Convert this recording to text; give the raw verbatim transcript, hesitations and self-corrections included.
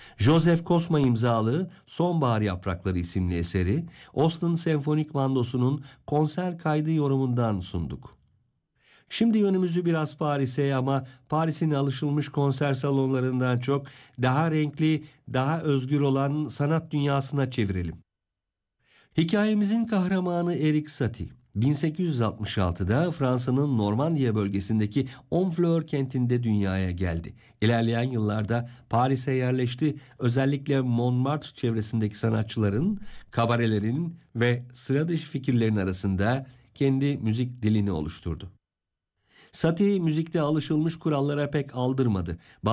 Joseph Kosma imzalı Sonbahar Yaprakları isimli eseri Austin Senfonik Bandosu'nun konser kaydı yorumundan sunduk. Şimdi yönümüzü biraz Paris'e ama Paris'in alışılmış konser salonlarından çok daha renkli, daha özgür olan sanat dünyasına çevirelim. Hikayemizin kahramanı Erik Satie, bin sekiz yüz altmış altıda Fransa'nın Normandiya bölgesindeki Honfleur kentinde dünyaya geldi. İlerleyen yıllarda Paris'e yerleşti. Özellikle Montmartre çevresindeki sanatçıların, kabarelerin ve sıra dışı fikirlerin arasında kendi müzik dilini oluşturdu. Satie müzikte alışılmış kurallara pek aldırmadı.